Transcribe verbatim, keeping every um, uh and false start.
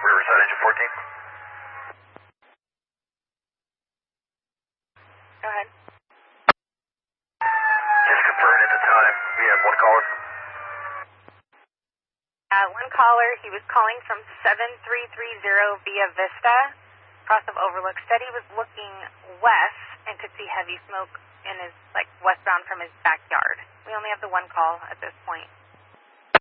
Riverside engine fourteen. Go ahead. Just confirming at the time. We have one caller. Uh, one caller, he was calling from seven three three zero Via Vista, across of Overlook. Said he was looking west and could see heavy smoke in his, like, westbound from his backyard. We only have the one call at this point.